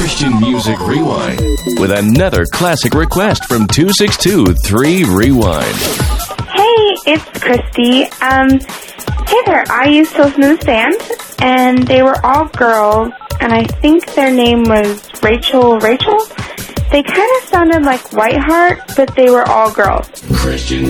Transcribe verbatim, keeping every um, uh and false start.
Christian Music Rewind with another classic request from two six two, three Rewind. Hey, it's Christy. Um, hey there, I used to listen to this band, and they were all girls, and I think their name was Rachel Rachel. They kind of sounded like Whiteheart, but they were all girls. Christian